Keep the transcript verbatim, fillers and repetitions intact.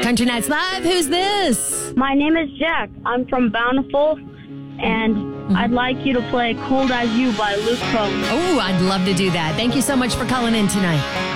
Country Nights Live. Who's this? My name is Jack. I'm from Bountiful, and mm-hmm. I'd like you to play Cold As You by Luke Combs. Oh, I'd love to do that. Thank you so much for calling in tonight.